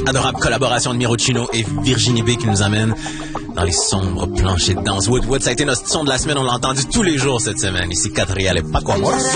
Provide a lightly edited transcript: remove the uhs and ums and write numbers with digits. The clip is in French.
Adorable collaboration de Miro Chino et Virginie B qui nous amène dans les sombres planchers de danse. Wood, ça a été notre son de la semaine. On l'a entendu tous les jours cette semaine. Ici, Catriel et Paco Amor.